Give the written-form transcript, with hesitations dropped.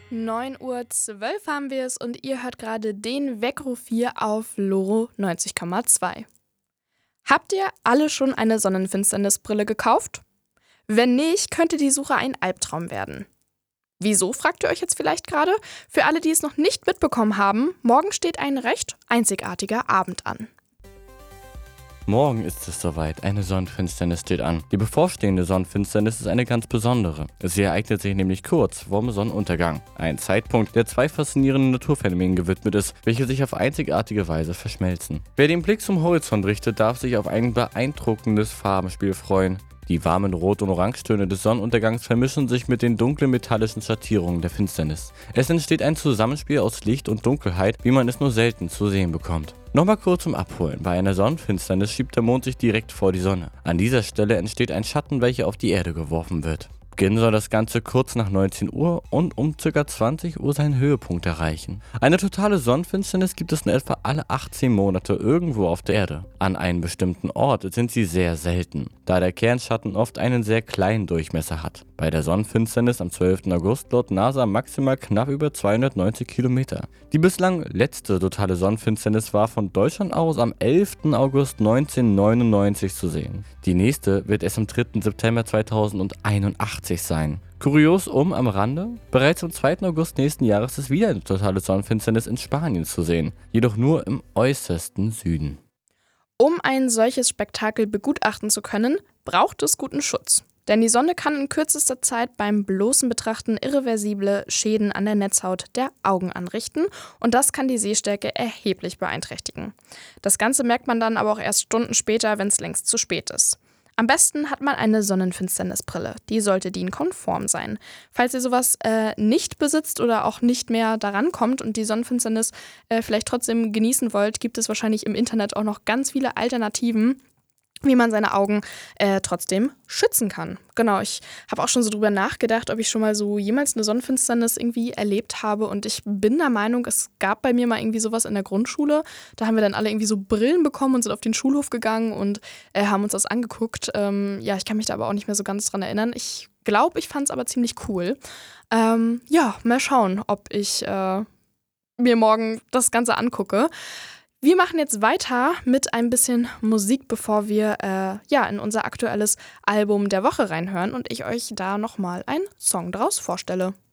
9:12 Uhr haben wir es und ihr hört gerade den Weckruf hier auf Loro 90,2. Habt ihr alle schon eine Sonnenfinsternisbrille gekauft? Wenn nicht, könnte die Suche ein Albtraum werden. Wieso, fragt ihr euch jetzt vielleicht gerade? Für alle, die es noch nicht mitbekommen haben, morgen steht ein recht einzigartiger Abend an. Morgen ist es soweit, eine Sonnenfinsternis steht an. Die bevorstehende Sonnenfinsternis ist eine ganz besondere. Sie ereignet sich nämlich kurz vorm Sonnenuntergang. Ein Zeitpunkt, der zwei faszinierenden Naturphänomenen gewidmet ist, welche sich auf einzigartige Weise verschmelzen. Wer den Blick zum Horizont richtet, darf sich auf ein beeindruckendes Farbenspiel freuen. Die warmen Rot- und Orangetöne des Sonnenuntergangs vermischen sich mit den dunklen metallischen Schattierungen der Finsternis. Es entsteht ein Zusammenspiel aus Licht und Dunkelheit, wie man es nur selten zu sehen bekommt. Nochmal kurz zum Abholen. Bei einer Sonnenfinsternis schiebt der Mond sich direkt vor die Sonne. An dieser Stelle entsteht ein Schatten, welcher auf die Erde geworfen wird. Beginnen soll das Ganze kurz nach 19 Uhr und um ca. 20 Uhr seinen Höhepunkt erreichen. Eine totale Sonnenfinsternis gibt es nur etwa alle 18 Monate irgendwo auf der Erde. An einem bestimmten Ort sind sie sehr selten, da der Kernschatten oft einen sehr kleinen Durchmesser hat. Bei der Sonnenfinsternis am 12. August laut NASA maximal knapp über 290 Kilometer. Die bislang letzte totale Sonnenfinsternis war von Deutschland aus am 11. August 1999 zu sehen. Die nächste wird erst am 3. September 2081 sein. Kurios am Rande, bereits am 2. August nächsten Jahres ist wieder eine totale Sonnenfinsternis in Spanien zu sehen, jedoch nur im äußersten Süden. Um ein solches Spektakel begutachten zu können, braucht es guten Schutz. Denn die Sonne kann in kürzester Zeit beim bloßen Betrachten irreversible Schäden an der Netzhaut der Augen anrichten und das kann die Sehstärke erheblich beeinträchtigen. Das Ganze merkt man dann aber auch erst Stunden später, wenn es längst zu spät ist. Am besten hat man eine Sonnenfinsternisbrille. Die sollte DIN-konform sein. Falls ihr sowas nicht besitzt oder auch nicht mehr daran kommt und die Sonnenfinsternis vielleicht trotzdem genießen wollt, gibt es wahrscheinlich im Internet auch noch ganz viele Alternativen, wie man seine Augen trotzdem schützen kann. Genau, ich habe auch schon so drüber nachgedacht, ob ich schon mal so jemals eine Sonnenfinsternis irgendwie erlebt habe und ich bin der Meinung, es gab bei mir mal irgendwie sowas in der Grundschule. Da haben wir dann alle irgendwie so Brillen bekommen und sind auf den Schulhof gegangen und haben uns das angeguckt. Ich kann mich da aber auch nicht mehr so ganz dran erinnern. Ich glaube, ich fand es aber ziemlich cool. Mal schauen, ob ich mir morgen das Ganze angucke. Wir machen jetzt weiter mit ein bisschen Musik, bevor wir in unser aktuelles Album der Woche reinhören und ich euch da nochmal einen Song draus vorstelle.